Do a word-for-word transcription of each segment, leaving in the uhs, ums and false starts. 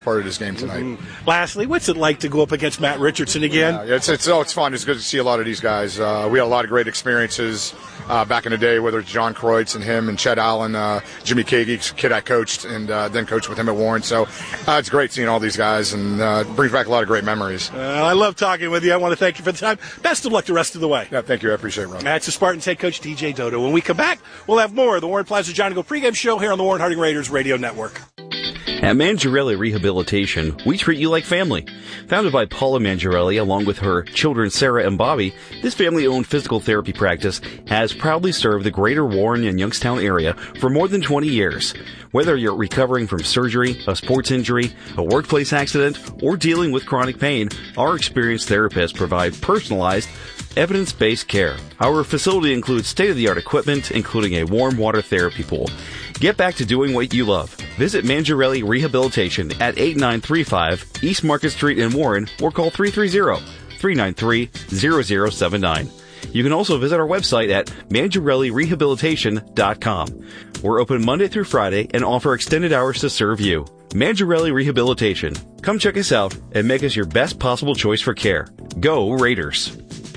part of this game tonight. Mm-hmm. Lastly, what's it like to go up against Matt Richardson again? Yeah, it's it's oh, it's fun. It's good to see a lot of these guys. Uh, we had a lot of great experiences uh, back in the day, whether it's John Kreutz and him and Chet Allen, uh, Jimmy Kage, kid I coached, and uh, then coached with him at Warren. So uh, it's great seeing all these guys, and uh, brings back a lot of great memories. Uh, I love talking with you. I want to thank you for the time. Best of luck the rest of the way. Yeah, thank you. I appreciate it, Ron. That's the Spartans head coach, D J Dodo. When we come back, we'll have more of the Warren Plaza John and Go pregame show here on the Warren Harding Raiders Radio Network. At Mangiarelli Rehabilitation, we treat you like family. Founded by Paula Mangiarelli along with her children Sarah and Bobby, this family-owned physical therapy practice has proudly served the greater Warren and Youngstown area for more than twenty years. Whether you're recovering from surgery, a sports injury, a workplace accident, or dealing with chronic pain, our experienced therapists provide personalized, evidence-based care. Our facility includes state-of-the-art equipment, including a warm water therapy pool. Get back to doing what you love. Visit Mangiarelli Rehabilitation at eight nine three five East Market Street in Warren or call three three zero, three nine three, zero zero seven nine. You can also visit our website at mangiarelli rehabilitation dot com. We're open Monday through Friday and offer extended hours to serve you. Mangiarelli Rehabilitation. Come check us out and make us your best possible choice for care. Go Raiders!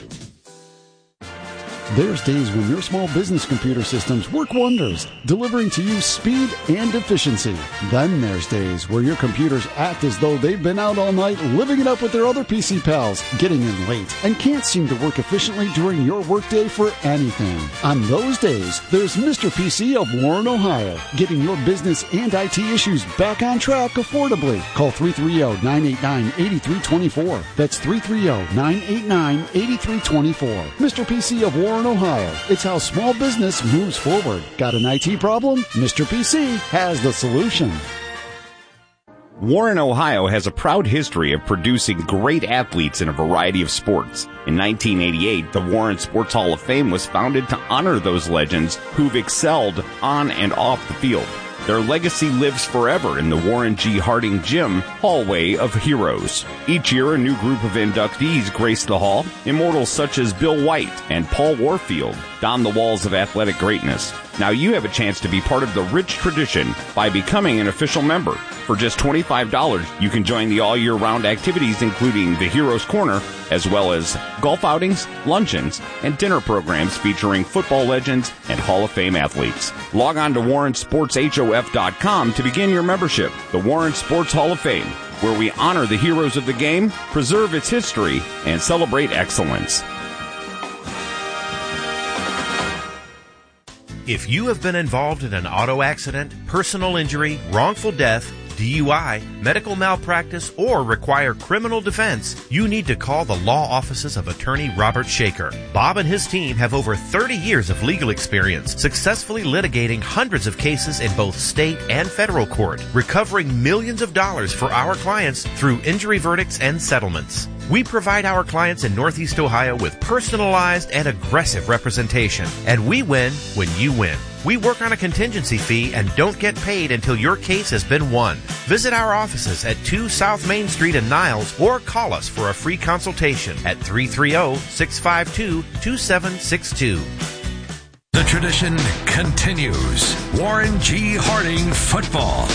There's days when your small business computer systems work wonders, delivering to you speed and efficiency. Then there's days where your computers act as though they've been out all night living it up with their other P C pals, getting in late, and can't seem to work efficiently during your workday for anything. On those days, there's Mister P C of Warren, Ohio, getting your business and I T issues back on track affordably. Call three three zero, nine eight nine, eight three two four. That's three three zero, nine eight nine, eight three two four. Mister P C of Warren, Ohio. It's how small business moves forward. Got an I T problem? Mister P C has the solution. Warren, Ohio has a proud history of producing great athletes in a variety of sports. In nineteen eighty-eight, the Warren Sports Hall of Fame was founded to honor those legends who've excelled on and off the field. Their legacy lives forever in the Warren G. Harding Gym Hallway of Heroes. Each year, a new group of inductees grace the hall. Immortals such as Bill White and Paul Warfield don the walls of athletic greatness. Now you have a chance to be part of the rich tradition by becoming an official member. For just twenty-five dollars, you can join the all-year-round activities including the Heroes Corner, as well as golf outings, luncheons, and dinner programs featuring football legends and Hall of Fame athletes. Log on to warren sports hof dot com to begin your membership. The Warren Sports Hall of Fame, where we honor the heroes of the game, preserve its history, and celebrate excellence. If you have been involved in an auto accident, personal injury, wrongful death, D U I, medical malpractice, or require criminal defense, you need to call the law offices of attorney Robert Shaker. Bob and his team have over thirty years of legal experience, successfully litigating hundreds of cases in both state and federal court, recovering millions of dollars for our clients through injury verdicts and settlements. We provide our clients in Northeast Ohio with personalized and aggressive representation, and we win when you win. We work on a contingency fee and don't get paid until your case has been won. Visit our offices at two South Main Street in Niles or call us for a free consultation at three three zero, six five two, two seven six two. The tradition continues. Warren G. Harding football.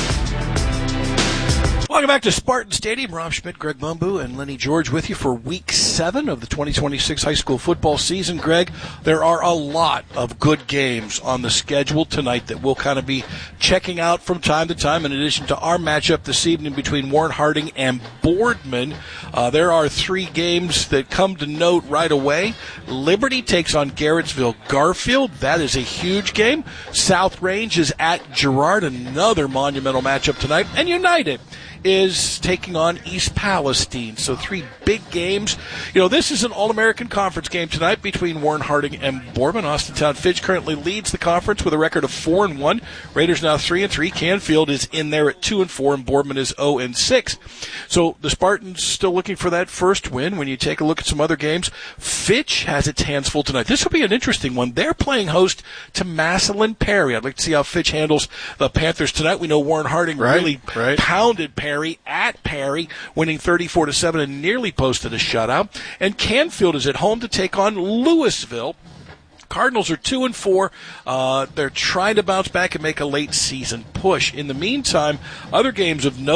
Welcome back to Spartan Stadium. Rob Schmidt, Greg Mumbu, and Lenny George with you for week seven of the twenty twenty-six high school football season. Greg, there are a lot of good games on the schedule tonight that we'll kind of be checking out from time to time, in addition to our matchup this evening between Warren Harding and Boardman. Uh, there are three games that come to note right away. Liberty takes on Garrettsville Garfield. That is a huge game. South Range is at Girard, another monumental matchup tonight. And United is taking on East Palestine. So three big games. You know, this is an All-American Conference game tonight between Warren Harding and Boardman. Austintown Fitch currently leads the conference with a record of four and one. Raiders now three and three. Canfield is in there at two and four, and Boardman is zero and six. So the Spartans still looking for that first win. When you take a look at some other games, Fitch has its hands full tonight. This will be an interesting one. They're playing host to Massillon Perry. I'd like to see how Fitch handles the Panthers tonight. We know Warren Harding right, really right. pounded Perry at Perry, winning thirty-four to seven and nearly posted a shutout. And Canfield is at home to take on Louisville. Cardinals are two and four. Uh, they're trying to bounce back and make a late season push. In the meantime, other games of note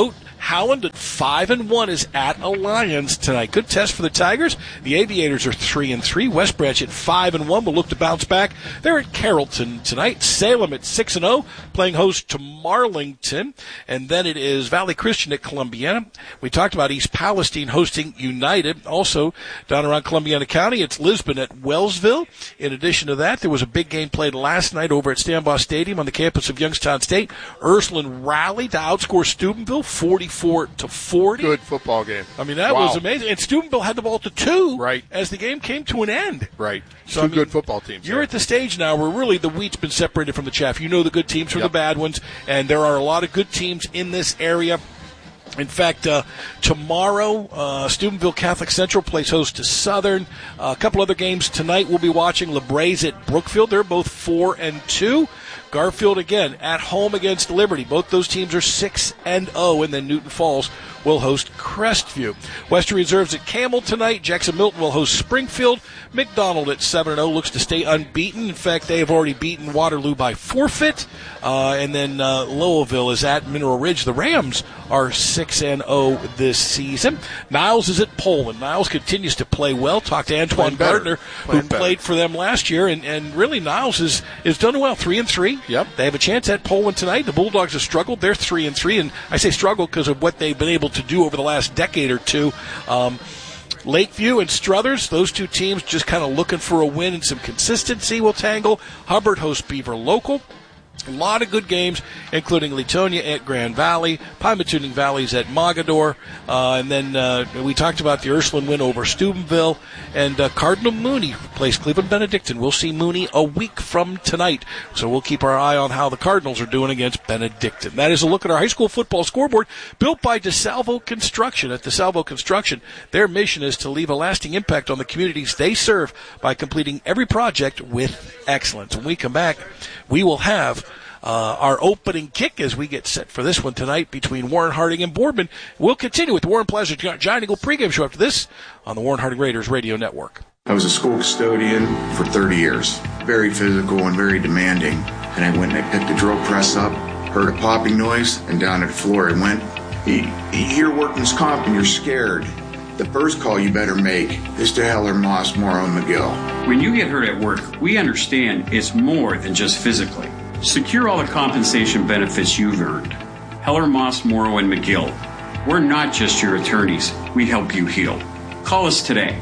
Howland at five and one is at Alliance tonight. Good test for the Tigers. The Aviators are three and three. West Branch at five and one will look to bounce back. They're at Carrollton tonight. Salem at six and zero, playing host to Marlington, and then it is Valley Christian at Columbiana. We talked about East Palestine hosting United. Also down around Columbiana County, it's Lisbon at Wellsville. In addition to that, there was a big game played last night over at Stambaugh Stadium on the campus of Youngstown State. Ursuline rallied to outscore Steubenville forty-four to forty. Good football game. I mean, that wow. was amazing. And Steubenville had the ball to two right. as the game came to an end. Right. So, Two I mean, good football teams. You're there. at the stage now where really the wheat's been separated from the chaff. You know the good teams from yep. the bad ones, and there are a lot of good teams in this area. In fact, uh, tomorrow, uh, Steubenville Catholic Central plays host to Southern. Uh, a couple other games tonight we'll be watching. LaBraze at Brookfield. They're both four and two. Garfield, again, at home against Liberty. Both those teams are six and oh, and then Newton Falls will host Crestview. Western Reserves at Camel tonight. Jackson Milton will host Springfield. McDonald at seven and oh looks to stay unbeaten. In fact, they have already beaten Waterloo by forfeit. Uh, and then uh, Lowellville is at Mineral Ridge. The Rams are six and oh this season. Niles is at Poland. Niles continues to play well. Talked to Antoine Gardner, who Playing played better. for them last year, and, and really Niles is, is done well, three and three. Yep. They have a chance at Poland tonight. The Bulldogs have struggled. They're three and three, and I say struggle because of what they've been able to do over the last decade or two. Um, Lakeview and Struthers, those two teams just kind of looking for a win and some consistency will tangle. Hubbard hosts Beaver Local. A lot of good games, including Latonia at Grand Valley, Pymatuning Valley's at Mogador, uh, and then uh, we talked about the Ursuline win over Steubenville, and uh, Cardinal Mooney plays Cleveland Benedictine. We'll see Mooney a week from tonight, so we'll keep our eye on how the Cardinals are doing against Benedictine. That is a look at our high school football scoreboard, built by DeSalvo Construction. At DeSalvo Construction, their mission is to leave a lasting impact on the communities they serve by completing every project with excellence. When we come back, we will have Uh, our opening kick as we get set for this one tonight between Warren Harding and Boardman. We'll continue with the Warren Plaza Giant Eagle pregame show after this on the Warren Harding Raiders Radio Network. I was a school custodian for thirty years, very physical and very demanding. And I went and I picked the drill press up, heard a popping noise, and down at the floor I went. You, you hear workman's comp and you're scared. The first call you better make is to Heller, Moss, Morrow, and McGill. When you get hurt at work, we understand it's more than just physically. Secure all the compensation benefits you've earned. Heller, Moss, Morrow, and McGill. We're not just your attorneys. We help you heal. Call us today.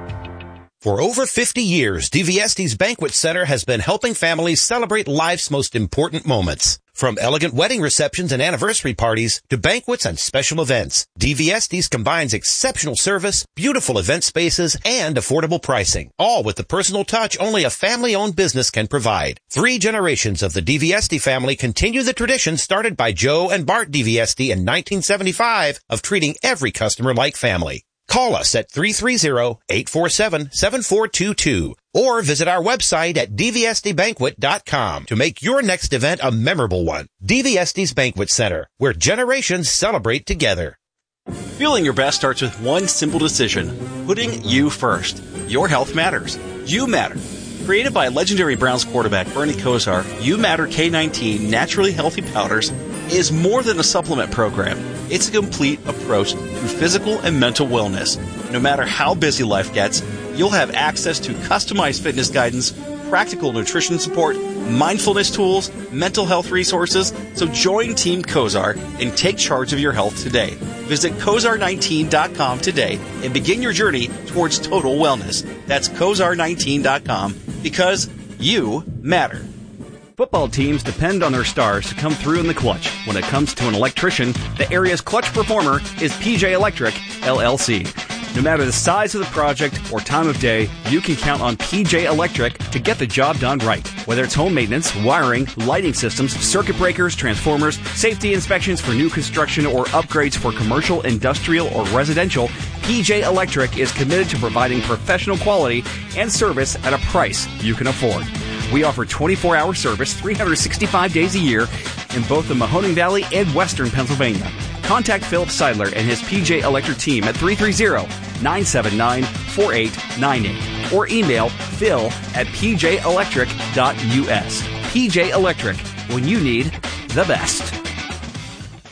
For over fifty years, D V S D's Banquet Center has been helping families celebrate life's most important moments. From elegant wedding receptions and anniversary parties to banquets and special events, D V S D's combines exceptional service, beautiful event spaces, and affordable pricing, all with the personal touch only a family-owned business can provide. Three generations of the D V S D family continue the tradition started by Joe and Bart D V S D in nineteen seventy-five of treating every customer like family. Call us at three three zero, eight four seven, seven four two two or visit our website at d v s d banquet dot com to make your next event a memorable one. D V S D's Banquet Center, where generations celebrate together. Feeling your best starts with one simple decision: putting you first. Your health matters. You matter. Created by legendary Browns quarterback Bernie Kosar, You Matter K nineteen Naturally Healthy Powders is more than a supplement program. It's a complete approach to physical and mental wellness. No matter how busy life gets, you'll have access to customized fitness guidance, practical nutrition support, mindfulness tools, mental health resources. So join Team Kosar and take charge of your health today. Visit Kosar nineteen dot com today and begin your journey towards total wellness. That's Kosar nineteen dot com, because you matter. Football teams depend on their stars to come through in the clutch. When it comes to an electrician, the area's clutch performer is P J Electric, L L C. No matter the size of the project or time of day, you can count on P J Electric to get the job done right. Whether it's home maintenance, wiring, lighting systems, circuit breakers, transformers, safety inspections for new construction, or upgrades for commercial, industrial, or residential, P J Electric is committed to providing professional quality and service at a price you can afford. We offer twenty-four hour service three hundred sixty-five days a year in both the Mahoning Valley and Western Pennsylvania. Contact Philip Seidler and his P J Electric team at three three zero, nine seven nine, four eight nine eight or email phil at p j electric dot u s. P J Electric, when you need the best.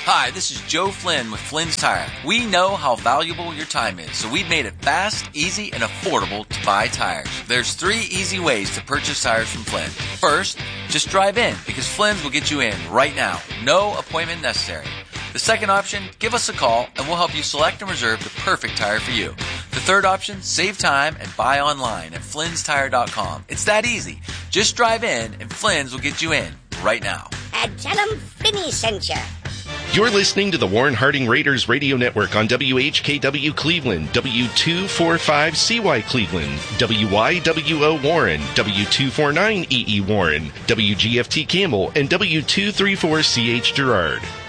Hi, this is Joe Flynn with Flynn's Tire. We know how valuable your time is, so we've made it fast, easy, and affordable to buy tires. There's three easy ways to purchase tires from Flynn. First, just drive in, because Flynn's will get you in right now. No appointment necessary. The second option, give us a call, and we'll help you select and reserve the perfect tire for you. The third option, save time and buy online at flynns tire dot com. It's that easy. Just drive in, and Flynn's will get you in right now. And tell them Flinny sent you. You're listening to the Warren Harding Raiders Radio Network on W H K W Cleveland, W two forty-five C Y Cleveland, W Y W O Warren, W two forty-nine E E Warren, W G F T Campbell, and W two thirty-four C H Girard.